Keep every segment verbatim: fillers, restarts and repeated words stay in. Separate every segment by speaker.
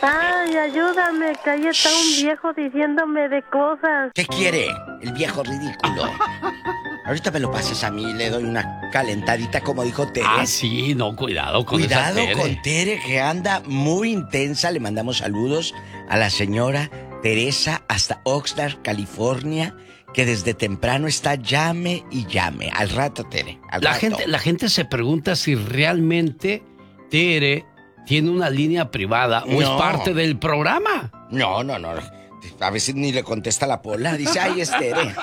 Speaker 1: Ay, ayúdame, que ahí está un viejo diciéndome de cosas.
Speaker 2: ¿Qué quiere el viejo ridículo? Ahorita me lo pasas a mí y le doy una calentadita, como dijo Tere.
Speaker 3: Ah, sí, no, cuidado con
Speaker 2: Cuidado
Speaker 3: esa Tere.
Speaker 2: con Tere, que anda muy intensa. Le mandamos saludos a la señora Teresa hasta Oxnard, California, que desde temprano está llame y llame. Al rato, Tere, al
Speaker 3: La
Speaker 2: rato.
Speaker 3: gente, la gente se pregunta si realmente Tere tiene una línea privada o
Speaker 2: No.
Speaker 3: es parte del programa.
Speaker 2: No, no, no. A veces ni le contesta la Pola. Dice, ay, es Tere.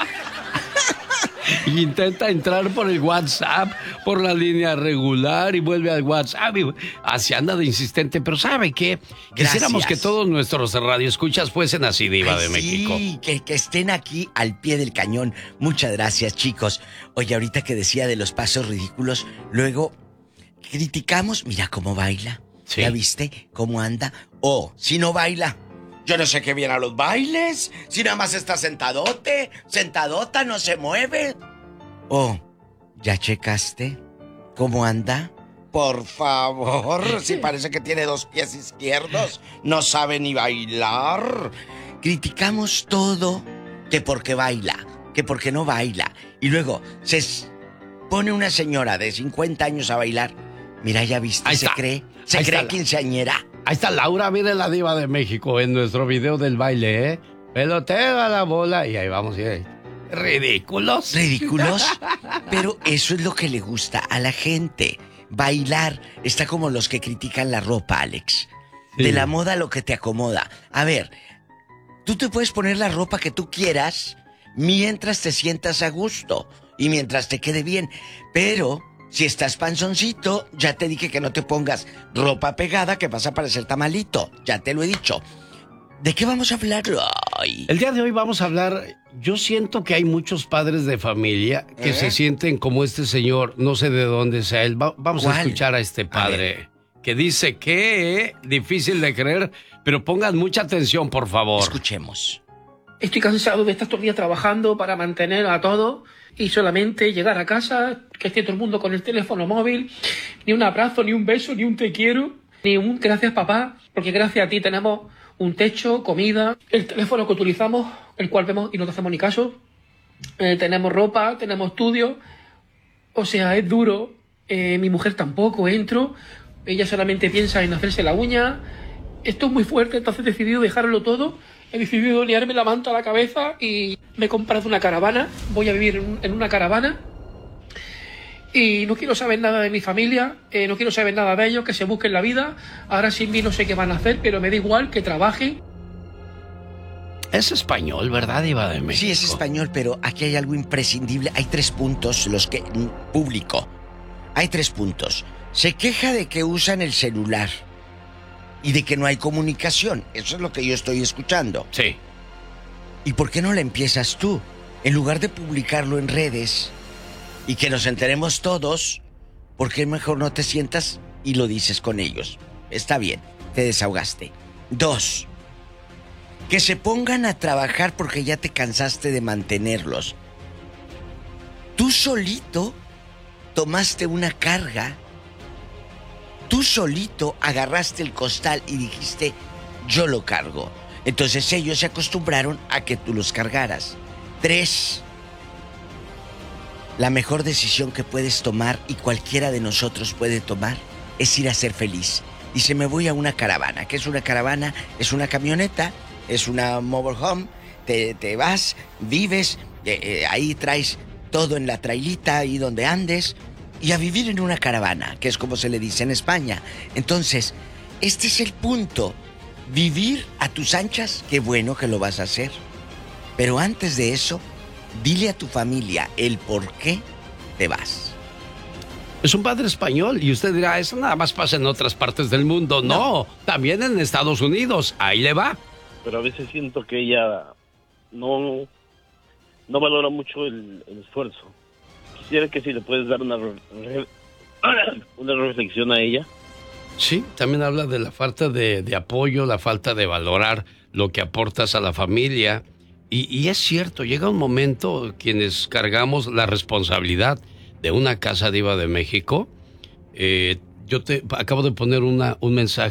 Speaker 3: Y intenta entrar por el WhatsApp, por la línea regular y vuelve al WhatsApp. Y así anda de insistente. Pero ¿sabe qué? Quisiéramos que todos nuestros radioescuchas fuesen así, Diva
Speaker 2: Ay,
Speaker 3: de México.
Speaker 2: Sí, que, que estén aquí al pie del cañón. Muchas gracias, chicos. Oye, ahorita que decía de los pasos ridículos, luego criticamos, mira cómo baila.
Speaker 3: Sí.
Speaker 2: ¿Ya viste cómo anda? O, si no baila, yo no sé qué viene a los bailes. Si nada más está sentadote, sentadota, no se mueve. O, ¿ya checaste cómo anda? Por favor, si parece que tiene dos pies izquierdos, no sabe ni bailar. Criticamos todo, que porque baila, que porque no baila. Y luego se pone una señora de cincuenta años a bailar. Mira, ya viste,
Speaker 3: Ahí
Speaker 2: se
Speaker 3: está.
Speaker 2: cree, se
Speaker 3: Ahí
Speaker 2: cree
Speaker 3: está.
Speaker 2: quinceañera.
Speaker 3: Ahí está Laura, mire la Diva de México en nuestro video del baile, ¿eh? Pelotea la bola y ahí vamos. Y ahí. Ridículos.
Speaker 2: Ridículos. Pero eso es lo que le gusta a la gente. Bailar. Está como los que critican la ropa, Alex.
Speaker 3: Sí.
Speaker 2: De la moda lo que te acomoda. A ver, tú te puedes poner la ropa que tú quieras mientras te sientas a gusto y mientras te quede bien. Pero si estás panzoncito, ya te dije que no te pongas ropa pegada que vas a parecer tamalito. Ya te lo he dicho. ¿De qué vamos a hablar hoy?
Speaker 3: El día de hoy vamos a hablar, yo siento que hay muchos padres de familia que
Speaker 2: ¿Eh?
Speaker 3: se sienten como este señor, no sé de dónde sea él. Va- vamos
Speaker 2: ¿Cuál?
Speaker 3: a escuchar a este padre que dice que difícil de creer, pero pongan mucha atención, por favor.
Speaker 2: Escuchemos.
Speaker 4: Estoy cansado de estar todo el día trabajando para mantener a todos y solamente llegar a casa, que esté todo el mundo con el teléfono móvil, ni un abrazo, ni un beso, ni un te quiero, ni un gracias papá, porque gracias a ti tenemos un techo, comida, el teléfono que utilizamos, el cual vemos y no te hacemos ni caso, eh, tenemos ropa, tenemos estudios, o sea, es duro, eh, mi mujer tampoco, entro, ella solamente piensa en hacerse la uña, esto es muy fuerte, entonces he decidido dejarlo todo. He decidido liarme la manta a la cabeza y me he comprado una caravana. Voy a vivir en, en una caravana. Y no quiero saber nada de mi familia, eh, no quiero saber nada de ellos, que se busquen la vida. Ahora sin mí no sé qué van a hacer, pero me da igual que trabajen.
Speaker 3: Es español, ¿verdad, Diva de México?
Speaker 2: Sí, es español, pero aquí hay algo imprescindible. Hay tres puntos, los que... Público. Hay tres puntos. Se queja de que usan el celular y de que no hay comunicación. Eso es lo que yo estoy escuchando.
Speaker 3: Sí.
Speaker 2: ¿Y por qué no la empiezas tú? En lugar de publicarlo en redes y que nos enteremos todos, ¿por qué mejor no te sientas y lo dices con ellos? Está bien, te desahogaste. Dos, que se pongan a trabajar porque ya te cansaste de mantenerlos. Tú solito tomaste una carga. Tú solito agarraste el costal y dijiste, yo lo cargo. Entonces ellos se acostumbraron a que tú los cargaras. Tres, la mejor decisión que puedes tomar y cualquiera de nosotros puede tomar es ir a ser feliz. Dice, me voy a una caravana. ¿Qué es una caravana? Es una camioneta, es una mobile home. Te, te vas, vives, eh, eh, ahí traes todo en la trailita, ahí donde andes. Y a vivir en una caravana, que es como se le dice en España. Entonces, este es el punto. Vivir a tus anchas, qué bueno que lo vas a hacer. Pero antes de eso, dile a tu familia el por qué te vas.
Speaker 3: Es un padre español y usted dirá, eso nada más pasa en otras partes del mundo. No, no, también en Estados Unidos. Ahí le va.
Speaker 5: Pero a veces siento que ella no, no valora mucho el, el esfuerzo. Quisiera que si le puedes dar una, re, una reflexión a ella.
Speaker 3: Sí, también habla de la falta de, de apoyo, la falta de valorar lo que aportas a la familia. Y, y es cierto, llega un momento quienes cargamos la responsabilidad de una casa, Diva de México. Eh, yo te acabo de poner una, un mensaje